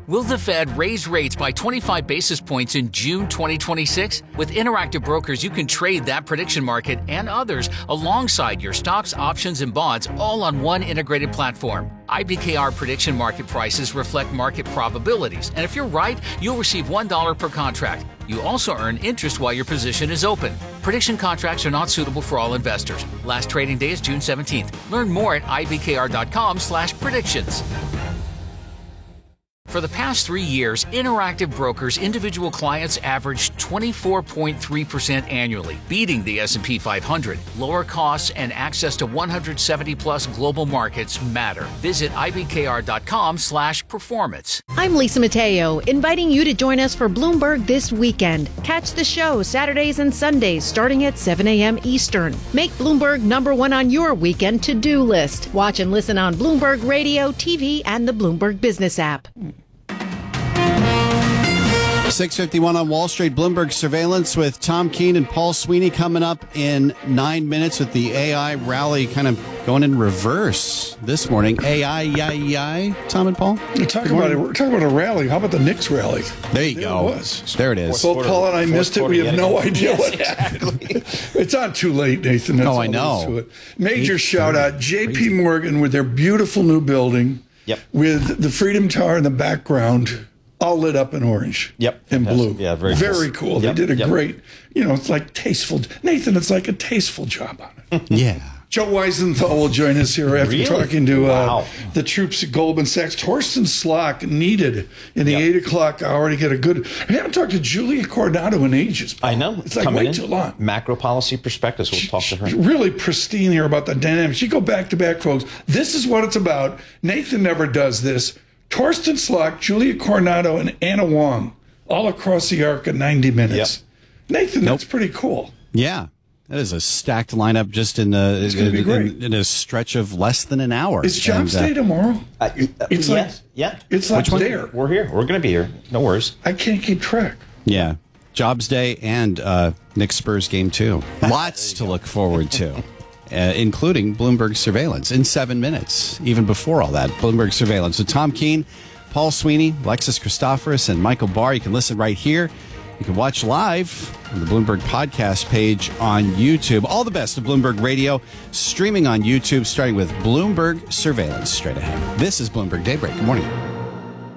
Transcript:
Will the Fed raise rates by 25 basis points in June 2026? With Interactive Brokers, you can trade that prediction market and others alongside your stocks, options, and bonds all on one integrated platform. IBKR prediction market prices reflect market probabilities, and if you're right, you'll receive $1 per contract. You also earn interest while your position is open. Prediction contracts are not suitable for all investors. Last trading day is June 17th. Learn more at ibkr.com/predictions. For the past 3 years, Interactive Brokers' individual clients averaged 24.3% annually, beating the S&P 500. Lower costs and access to 170-plus global markets matter. Visit ibkr.com/performance. I'm Lisa Mateo, inviting you to join us for Bloomberg This Weekend. Catch the show Saturdays and Sundays starting at 7 a.m. Eastern. Make Bloomberg #1 on your weekend to-do list. Watch and listen on Bloomberg Radio, TV, and the Bloomberg Business app. 6:51 on Wall Street. Bloomberg Surveillance with Tom Keene and Paul Sweeney coming up in 9 minutes with the AI rally kind of going in reverse this morning. AI, Tom and Paul? We're talking about a rally. How about the Knicks rally? There you go. It was. There it is. Well, Paul and I missed it. We have no idea what happened. It's on too late, Nathan. That's I know. To it. Major shout out, J.P. Morgan with their beautiful new building. Yep. With the Freedom Tower in the background. All lit up in orange. Yep. And blue. Yeah, very cool. Yep. They did a great, it's like tasteful. Nathan, it's like a tasteful job on it. Yeah. Joe Weisenthal will join us here after talking to the troops at Goldman Sachs. Torsten Slok needed in the 8 o'clock hour to get a good. I haven't talked to Julia Coronado in ages. Paul. I know. It's like way too long. Macro policy perspectives. We'll talk to her. Really pristine here about the dynamics. You go back to back, folks. This is what it's about. Nathan never does this. Torsten Slok, Julia Coronado, and Anna Wong all across the arc in 90 minutes. Yep. Nathan, that's pretty cool. Yeah. That is a stacked lineup just in a stretch of less than an hour. Is Jobs Day tomorrow? It's It's like there. We're here. We're going to be here. No worries. I can't keep track. Yeah. Jobs Day and Knicks Spurs game 2. Lots to look forward to. Including Bloomberg Surveillance in 7 minutes. Even before all that, Bloomberg Surveillance with Tom Keene, Paul Sweeney, Alexis Christoforous, and Michael Barr. You can listen right here. You can watch live on the Bloomberg podcast page on YouTube. All the best of Bloomberg Radio, streaming on YouTube, starting with Bloomberg Surveillance straight ahead. This is Bloomberg Daybreak. Good morning.